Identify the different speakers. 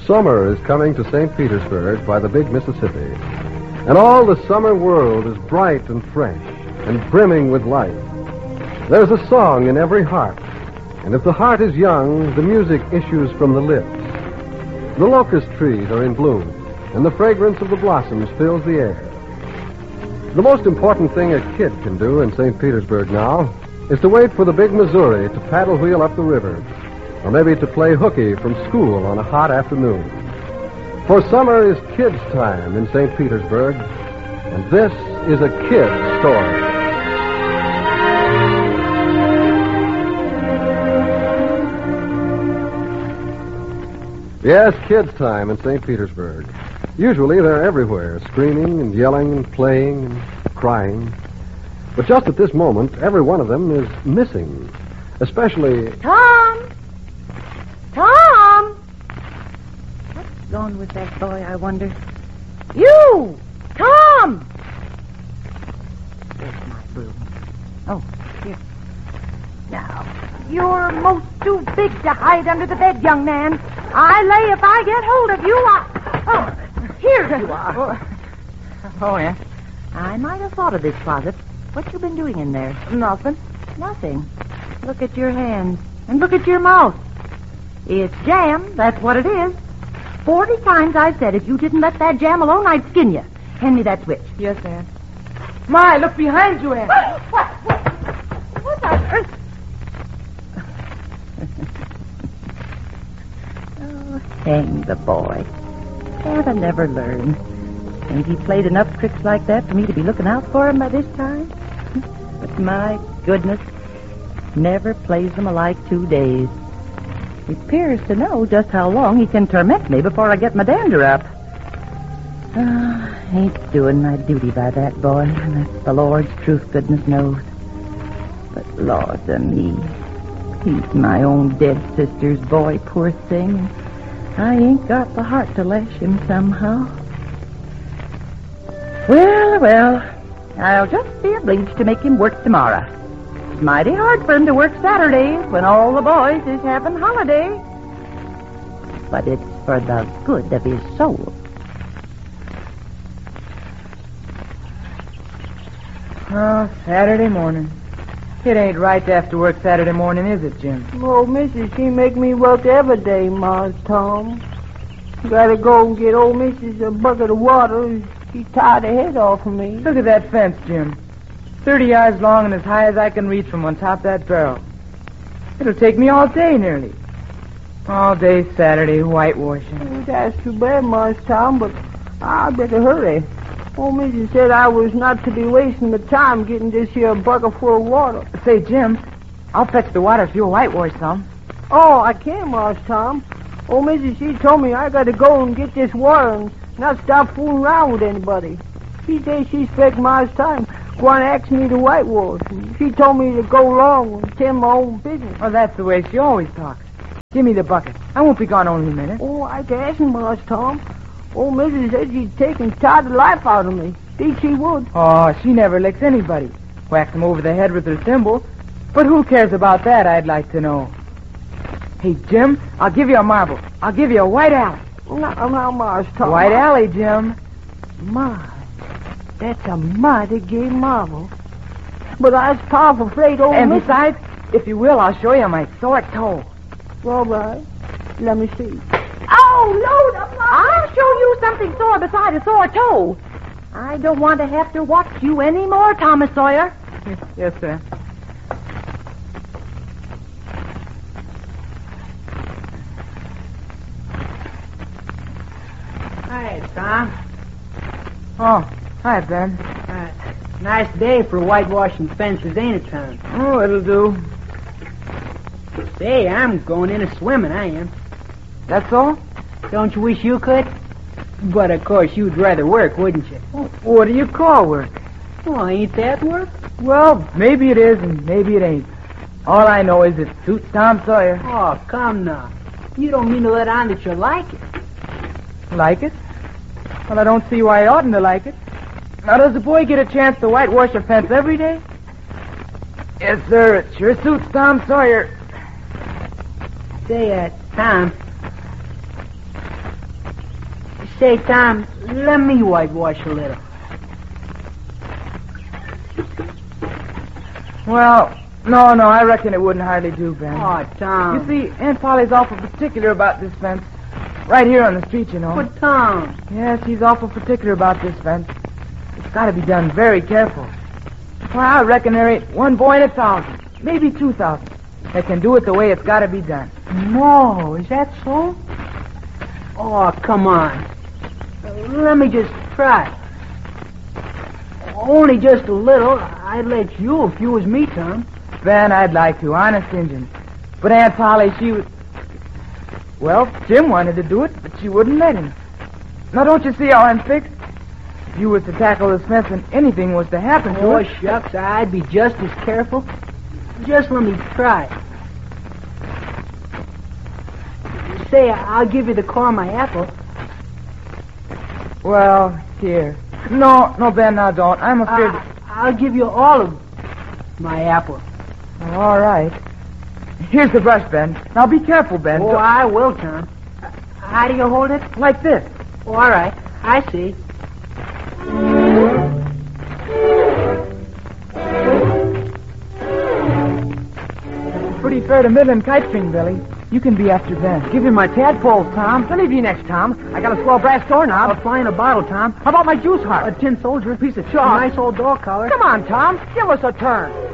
Speaker 1: Summer is coming to St. Petersburg by the big Mississippi. And all the summer world is bright and fresh and brimming with life. There's a song in every heart. And if the heart is young, the music issues from the lips. The locust trees are in bloom, and the fragrance of the blossoms fills the air. The most important thing a kid can do in St. Petersburg now is to wait for the big Missouri to paddle wheel up the river, or maybe to play hooky from school on a hot afternoon. For summer is kids' time in St. Petersburg, and this is a kid's story. Yes, kids' time in St. Petersburg. Usually they're everywhere, screaming and yelling and playing and crying. But just at this moment, every one of them is missing. Especially...
Speaker 2: Tom! Tom! What's gone with that boy, I wonder? You! Tom! There's my broom. Oh, here. Now, you're most too big to hide under the bed, young man. I lay if I get hold of you, Oh, here you are.
Speaker 3: Oh, yeah?
Speaker 2: I might have thought of this closet. What you been doing in there?
Speaker 3: Nothing.
Speaker 2: Nothing. Look at your hands. And look at your mouth. It's jam, that's what it is. 40 times I've said if you didn't let that jam alone, I'd skin you. Hand me that switch.
Speaker 3: Yes, Ann. My, look behind you, Ann.
Speaker 2: What on earth? Oh, hang the boy. Haven't never learned. Ain't he played enough tricks like that for me to be looking out for him by this time? But my goodness, never plays them alike 2 days. He appears to know just how long he can torment me before I get my dander up. Ain't doing my duty by that boy, and that's the Lord's truth, goodness knows. But Lord of me, he's my own dead sister's boy, poor thing. I ain't got the heart to lash him somehow. Well, I'll just be obliged to make him work tomorrow. It's mighty hard for him to work Saturdays when all the boys is having holiday. But it's for the good of his soul.
Speaker 3: Oh, Saturday morning. It ain't right to have to work Saturday morning, is it, Jim?
Speaker 4: Oh, Mrs., she make me work every day, Mars Tom. Gotta go and get old Mrs. a bucket of water. She tied her head off of me.
Speaker 3: Look at that fence, Jim. 30 yards long and as high as I can reach from on top of that barrel. It'll take me all day, nearly. All day Saturday, whitewashing.
Speaker 4: Oh, that's too bad, Mars Tom, but I better hurry. Old Mrs. said I was not to be wasting the time getting this here bucket full of water.
Speaker 3: Say, Jim, I'll fetch the water if you'll whitewash some.
Speaker 4: Oh, I can, Mars Tom. Old Mrs. she told me I got to go and get this water and not stop fooling around with anybody. She said she spent Mars time going to ask me to whitewash. And she told me to go along and tend my own business.
Speaker 3: Oh, that's the way she always talks. Give me the bucket. I won't be gone only a minute.
Speaker 4: Oh, I can ask him, Mars Tom. Old Mrs. said she'd take and tie the life out of me. Think she would.
Speaker 3: Oh, she never licks anybody. Whacks them over the head with her thimble. But who cares about that, I'd like to know. Hey, Jim, I'll give you a marble. I'll give you a white alley.
Speaker 4: Now, Mars Tom.
Speaker 3: White alley, Jim.
Speaker 4: My, that's a mighty gay marvel. But I was powerful afraid old
Speaker 3: And
Speaker 4: Mrs.
Speaker 3: besides, if you will, I'll show you my sore toe.
Speaker 4: All right. Let me see.
Speaker 2: Oh, load up! I'll show you something sore beside a sore toe. I don't want to have to watch you anymore, Thomas Sawyer.
Speaker 3: Yes, sir.
Speaker 5: Hi, Tom.
Speaker 3: Oh, hi, Ben.
Speaker 5: Nice day for whitewashing fences, ain't it, Tom?
Speaker 3: Oh, it'll do.
Speaker 5: Say, I'm going in a swimming, I am.
Speaker 3: That's all?
Speaker 5: Don't you wish you could? But, of course, you'd rather work, wouldn't you?
Speaker 3: What do you call work?
Speaker 5: Well, ain't that work?
Speaker 3: Well, maybe it is and maybe it ain't. All I know is it suits Tom Sawyer.
Speaker 5: Oh, come now. You don't mean to let on that you like it.
Speaker 3: Like it? Well, I don't see why I oughtn't to like it. Now, does the boy get a chance to whitewash a fence every day? Yes, sir. It sure suits Tom Sawyer.
Speaker 5: Say, Tom,
Speaker 4: Say, Tom, let me whitewash a little.
Speaker 3: Well, no, I reckon it wouldn't hardly do, Ben.
Speaker 4: Oh, Tom.
Speaker 3: You see, Aunt Polly's awful particular about this fence. Right here on the street, you know.
Speaker 4: But, Tom.
Speaker 3: Yes, she's awful particular about this fence. It's got to be done very careful. Well, I reckon there ain't one boy in 1,000, maybe 2,000, that can do it the way it's got to be done.
Speaker 4: No, is that so? Oh, come on. Let me just try. Only just a little. I'd let you if you was me, Tom.
Speaker 3: Ben, I'd like to, honest Injun. But Aunt Polly, she would... Well, Jim wanted to do it, but she wouldn't let him. Now, don't you see how I'm fixed? If you was to tackle this fence and anything was to happen to
Speaker 4: Oh,
Speaker 3: it...
Speaker 4: shucks, I'd be just as careful. Just let me try. Say, I'll give you the core of my apple.
Speaker 3: Well, here. No, Ben, now don't. I'm afraid...
Speaker 4: I'll give you all of my apple.
Speaker 3: Oh, all right. Here's the brush, Ben. Now, be careful, Ben.
Speaker 4: Oh, I will, Tom. How do you hold it?
Speaker 3: Like this.
Speaker 4: Oh, all right. I see.
Speaker 3: Pretty fair to middling kite string, Billy. You can be after Ben.
Speaker 5: Give me my tadpoles, Tom. Plenty of you next, Tom. I got a swell brass doorknob.
Speaker 4: I'll fly in a bottle, Tom.
Speaker 5: How about my juice heart?
Speaker 4: A tin soldier.
Speaker 5: A piece of
Speaker 4: A
Speaker 5: chalk.
Speaker 4: nice old dog collar.
Speaker 5: Come on, Tom. Give us a turn.